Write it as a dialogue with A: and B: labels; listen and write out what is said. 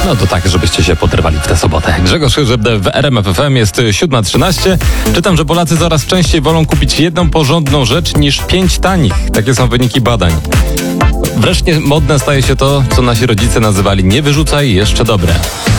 A: No to tak, żebyście się poderwali w tę sobotę. Grzegorz Chyży w RMF FM, jest 7:13. Czytam, że Polacy coraz częściej wolą kupić jedną porządną rzecz niż 5 tanich. Takie są wyniki badań. Wreszcie modne staje się to, co nasi rodzice nazywali nie wyrzucaj, jeszcze dobre.